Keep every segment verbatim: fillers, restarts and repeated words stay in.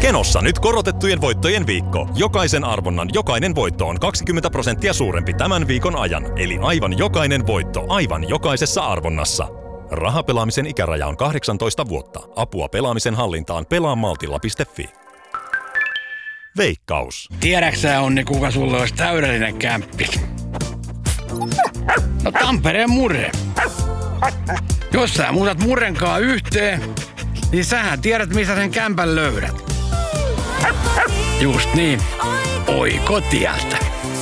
Kenossa nyt korotettujen voittojen viikko. Jokaisen arvonnan jokainen voitto on kaksikymmentä prosenttia suurempi tämän viikon ajan. Eli aivan jokainen voitto aivan jokaisessa arvonnassa. Rahapelaamisen ikäraja on kahdeksantoista vuotta. Apua pelaamisen hallintaan pelaa maltilla piste fi. Veikkaus. Tiedäksä, Onni, kuka sulle olisi täydellinen kämppis? No Tampereen Murre. Jos sä muutat Murrenkaan yhteen, niin sähän tiedät, missä sen kämpän löydät. Just niin. Oikotieltä.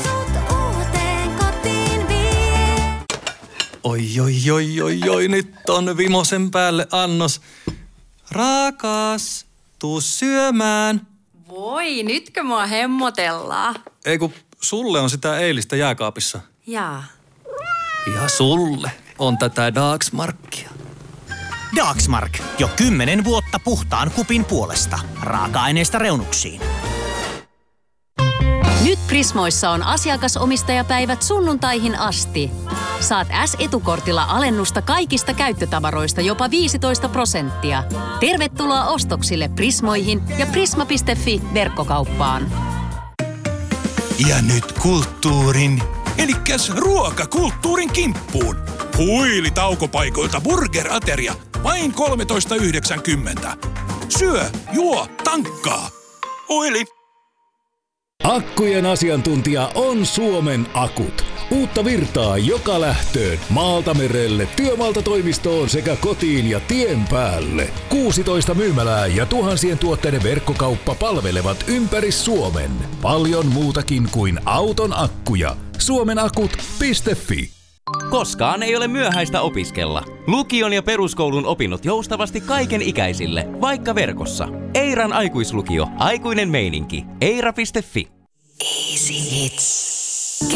Oi, oi, oi, oi, oi, nyt on vimosen päälle annos. Rakas, tuu syömään. Voi, nytkö mua hemmotellaan? Ei kun sulle on sitä eilistä jääkaapissa. Jaa. Ja sulle on tätä Dagsmarkia. Dagsmark. Jo kymmenen vuotta puhtaan kupin puolesta. Raaka-aineista reunuksiin. Nyt Prismoissa on asiakasomistajapäivät sunnuntaihin asti. Saat S-etukortilla alennusta kaikista käyttötavaroista jopa viisitoista prosenttia. Tervetuloa ostoksille Prismoihin ja prisma piste fi verkkokauppaan. Ja nyt kulttuurin, elikkäs ruokakulttuurin kimppuun. Huili taukopaikoilta burgerateria, vain kolmetoista yhdeksänkymmentä. Syö, juo, tankkaa. Huili. Akkujen asiantuntija on Suomen Akut. Uutta virtaa joka lähtöön, maalta merelle, työmaalta toimistoon sekä kotiin ja tien päälle. kuusitoista myymälää ja tuhansien tuotteiden verkkokauppa palvelevat ympäri Suomen. Paljon muutakin kuin auton akkuja. suomenakut piste fi. Koskaan ei ole myöhäistä opiskella. Lukion ja peruskoulun opinnot joustavasti kaiken ikäisille, vaikka verkossa. Eiran aikuislukio, aikuinen meininki. eira piste fi. Easy hits.